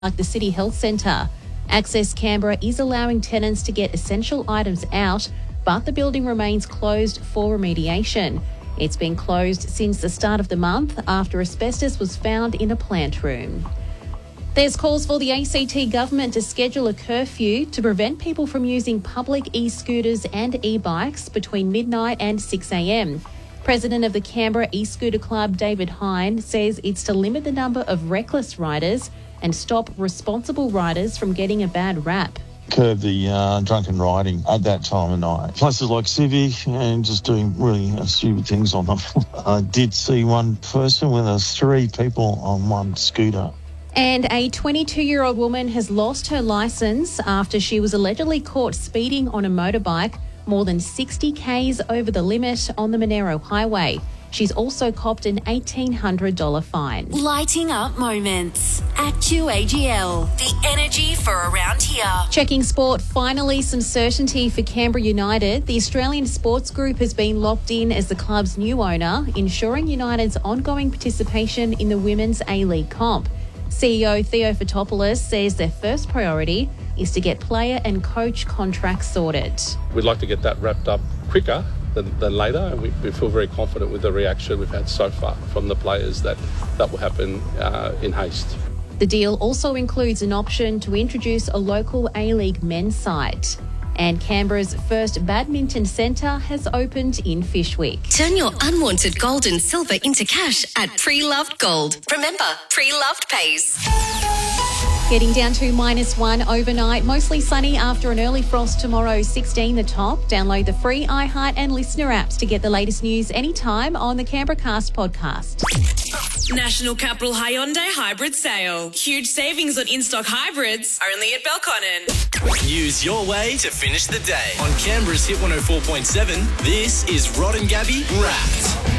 like the City Health Centre. Access Canberra is allowing tenants to get essential items out, but the building remains closed for remediation. It's been closed since the start of the month after asbestos was found in a plant room. There's calls for the ACT government to schedule a curfew to prevent people from using public e-scooters and e-bikes between midnight and 6 a.m. President of the Canberra E-Scooter Club, David Hine, says it's to limit the number of reckless riders and stop responsible riders from getting a bad rap. Curb the drunken riding at that time of night. Places like Civic and just doing really stupid things on them. I did see one person with 3 people on one scooter. And a 22-year-old woman has lost her licence after she was allegedly caught speeding on a motorbike more than 60 k's over the limit on the Monero Highway. She's also copped an $1,800 fine. Lighting up moments at QAGL. The energy for around here. Checking sport, finally some certainty for Canberra United. The Australian Sports Group has been locked in as the club's new owner, ensuring United's ongoing participation in the Women's A-League comp. CEO Theo Fotopoulos says their first priority is to get player and coach contracts sorted. We'd like to get that wrapped up quicker than later, and we feel very confident with the reaction we've had so far from the players that will happen in haste. The deal also includes an option to introduce a local A-League men's side. And Canberra's first badminton centre has opened in Fyshwick. Turn your unwanted gold and silver into cash at Pre-Loved Gold. Remember, Pre-Loved pays. Getting down to -1 overnight, mostly sunny after an early frost tomorrow, 16 the top. Download the free iHeart and Listener apps to get the latest news anytime on the Canberra Cast podcast. National Capital Hyundai Hybrid Sale. Huge savings on in-stock hybrids, only at Belconnen. Use your way to finish the day. On Canberra's Hit 104.7, this is Rod and Gabby Wrapped.